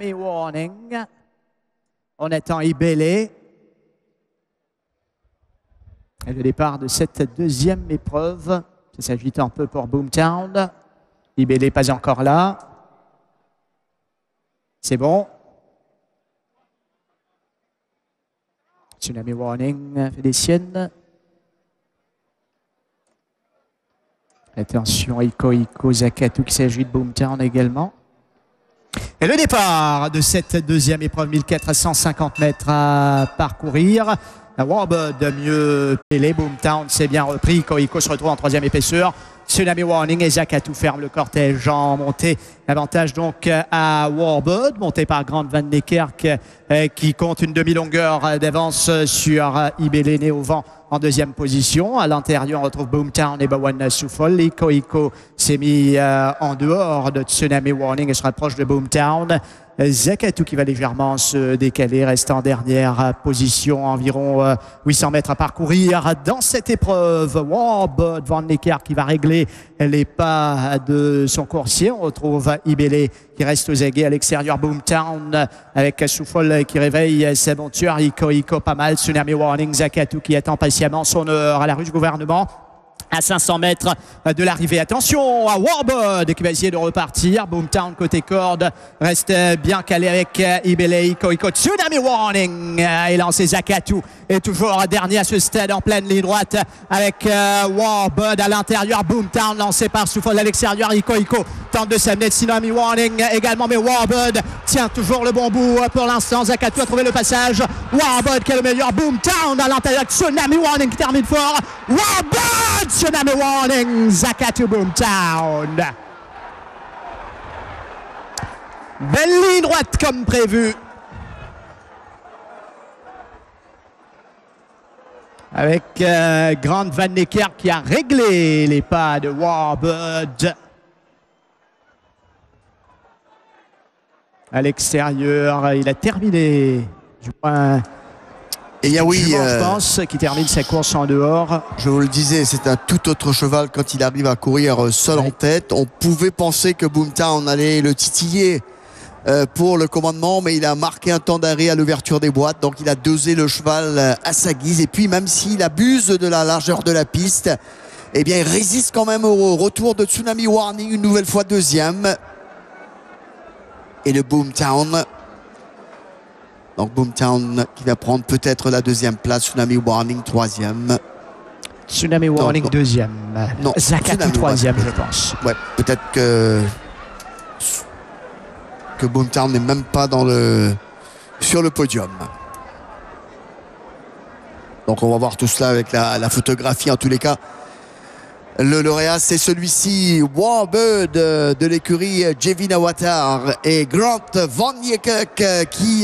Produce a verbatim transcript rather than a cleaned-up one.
Tsunami Warning. On attend Ibele. Et le départ de cette deuxième épreuve. Ça s'agite un peu pour Boomtown. Ibele pas encore là. C'est bon. Tsunami Warning fait des siennes. Attention, Iko Iko Zakatu qui s'agit de Boomtown également. Et le départ de cette deuxième épreuve, mille quatre cent cinquante mètres à parcourir. Warbird de mieux pelé, Boomtown s'est bien repris. Iko Iko se retrouve en troisième épaisseur. Tsunami Warning et Zakatu ferme le cortège en montée. Avantage donc à Warbird, monté par Grant Van Niekerk qui compte une demi-longueur d'avance sur Ibele né au vent en deuxième position. À l'intérieur, on retrouve Boomtown et Bawan Soufol. Iko Iko s'est mis en dehors de Tsunami Warning et se rapproche de Boomtown. Zakatu qui va légèrement se décaler, reste en dernière position, environ huit cents mètres à parcourir dans cette épreuve. Warbird, Van Niekerk qui va régler les pas de son coursier. On retrouve Ibele qui reste aux aguets à l'extérieur. Boomtown avec Soufol qui réveille sa monture. Iko Iko pas mal. Tsunami Warning, Zakatu qui attend patiemment son heure à la rue du gouvernement. À cinq cents mètres de l'arrivée. Attention à Warbird qui va essayer de repartir. Boomtown côté corde reste bien calé avec Ibele. Iko Iko. Tsunami Warning est lancé. Zakatu est toujours dernier à ce stade en pleine ligne droite avec euh, Warbird à l'intérieur. Boomtown lancé par Soufol à l'extérieur. Iko Iko tente de s'amener. Tsunami Warning également, mais Warbird tient toujours le bon bout pour l'instant. Zakatu a trouvé le passage. Warbird qui est le meilleur. Boomtown à l'intérieur. Tsunami Warning qui termine fort. Warbird, Tsunami Warning, Zakatu, Boomtown. Belle ligne droite comme prévu. Avec euh, Grant Van Niekerk qui a réglé les pas de Warbird. À l'extérieur, il a terminé du point. Et Yaoui, je euh, pense, qui termine sa course en dehors. Je vous le disais, c'est un tout autre cheval quand il arrive à courir seul oui. en tête. On pouvait penser que Boomtown allait le titiller euh, pour le commandement, mais il a marqué un temps d'arrêt à l'ouverture des boîtes, donc il a dosé le cheval à sa guise. Et puis même s'il abuse de la largeur de la piste, eh bien il résiste quand même au retour de Tsunami Warning, une nouvelle fois deuxième. Et le Boomtown. Donc Boomtown qui va prendre peut-être la deuxième place. Tsunami Warning troisième. Tsunami Warning non, non. deuxième. Non, Zakatu troisième, je pense. Ouais, peut-être que que Boomtown n'est même pas dans le sur le podium. Donc on va voir tout cela avec la, la photographie. En tous les cas, le lauréat c'est celui-ci, Warbird de l'écurie Jevin Awatar et Grant Van Niekerk qui